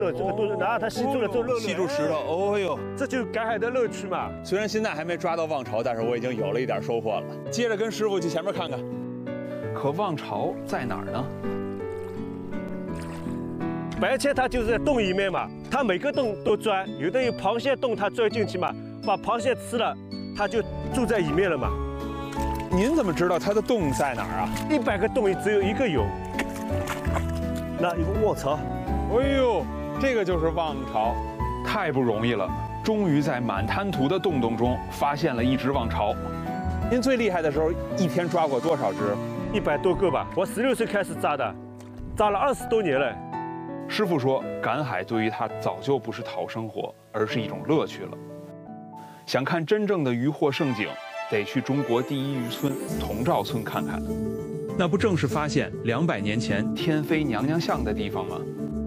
这个都是拿它吸住了之后， 吸住石头，哦呦， 这就是赶海的乐趣嘛。 虽然现在还没抓到望潮，但是我已经有了一点收获了。接着跟师傅去前面看看。可望潮在哪儿呢？ 白切它就是在洞里面嘛，它每个洞都钻，有的有螃蟹洞，它钻进去嘛，把螃蟹吃了，它就住在里面了嘛。 您怎么知道它的洞在哪儿啊 ？100个洞里只有1个有。那有个卧槽， 哎呦，这个就是望潮，太不容易了，终于在满滩涂的洞洞中发现了一只望潮。您最厉害的时候，一天抓过多少只 ？100多个吧。我16岁开始扎的，扎了20多年了。 师傅说，赶海对于他早就不是讨生活，而是一种乐趣了。想看真正的渔获盛景，得去中国第一渔村同照村看看。那不正是发现200年前天妃娘娘像的地方吗？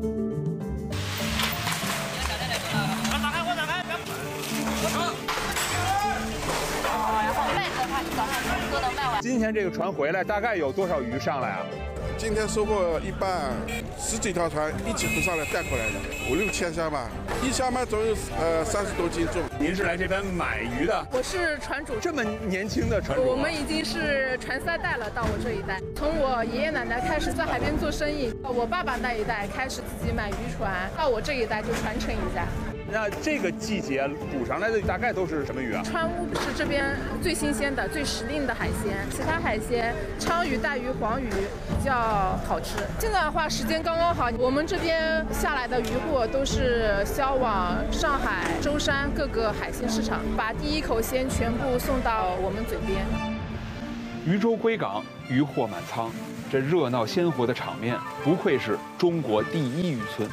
今天这个船回来，大概有多少鱼上来啊？ 今天收获一半，10几条船一起浮上来带回来的，5、6千箱吧，一箱嘛总有30多斤重。 您是来这边买鱼的？ 我是船主。 这么年轻的船主？ 我们已经是传3代了，到我这一代。从我爷爷奶奶开始在海边做生意，我爸爸那一代开始自己买渔船，到我这一代就传承一下。 那这个季节捕上来的大概都是什么鱼啊？ 川乌是这边最新鲜的、最时令的海鲜，其他海鲜鲳鱼、带鱼、黄鱼比较好吃。现在的话时间刚刚好，我们这边下来的渔获都是销往上海、舟山各个海鲜市场，把第一口鲜全部送到我们嘴边。 渔舟归港，渔获满仓，这热闹鲜活的场面，不愧是中国第一渔村。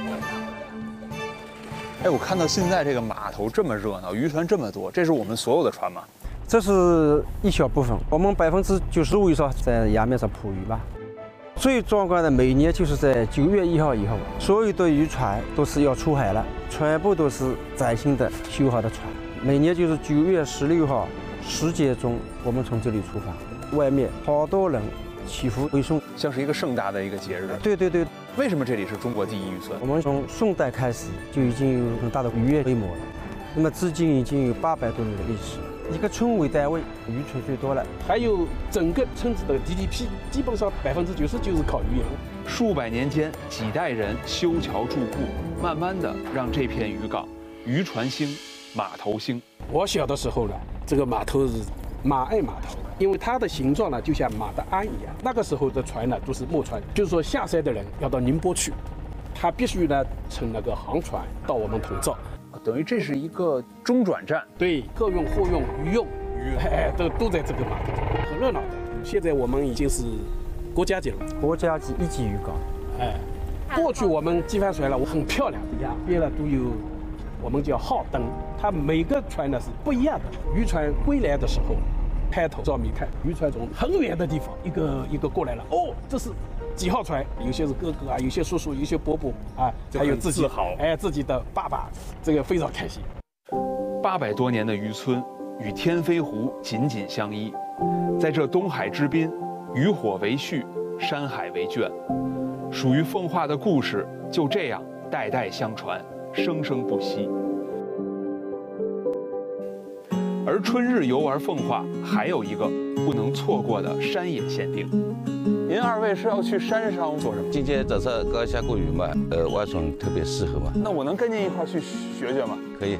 哎，我看到现在这个码头这么热闹，渔船这么多，这是我们所有的船吗？ 这是一小部分，我们95%以上在崖面上捕鱼吧。最壮观的每年就是在9月1号以后，所有的渔船都是要出海了，全部都是崭新的修好的船。每年就是9月16号10点钟，我们从这里出发，外面好多人祈福回送， 像是一个盛大的一个节日。 对对对。 为什么这里是中国第一渔村？ 我们从宋代开始就已经有很大的渔业规模了，那么至今已经有800多年的历史。一个村为单位，渔村最多了， 还有整个村子的 GDP 基本上90%就是靠渔业。 数百年间，几代人修桥筑路，慢慢的让这片渔港渔船兴，码头兴。 我小的时候呢，这个码头是马鞍码头，因为它的形状呢就像马的鞍一样。那个时候的船呢都是木船，就是说下山的人要到宁波去，他必须呢乘那个航船到我们统造。 等于这是一个中转站， 对，客运、货运、渔用，都在这个码头，很热闹的。现在我们已经是国家级了， 国家级1级渔港。 过去我们机帆船了，很漂亮的，两边呢都有我们叫号灯，它每个船呢是不一样的。渔船归来的时候，抬头照明看，渔船从很远的地方一个一个过来了，哦，这是几号船？有些是哥哥啊，有些叔叔，有些伯伯啊，还有自己自豪， 自己的爸爸，这个非常开心。 800多年的渔村与天飞湖紧紧相依，在这东海之滨，渔火为序，山海为卷，属于奉化的故事就这样代代相传，生生不息。而春日游玩奉化还有一个不能错过的山野限定。您2位是要去山上做什么？ 今天早上刚下过雨嘛，蛙船特别适合嘛。 那我能跟您一块去学学吗？ 可以。